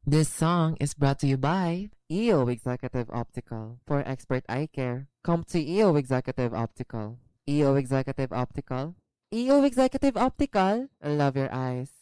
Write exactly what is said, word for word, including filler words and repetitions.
This song is brought to you by E O Executive Optical. For expert eye care, come to E O Executive Optical. E O Executive Optical. E O Executive Optical. Love your eyes.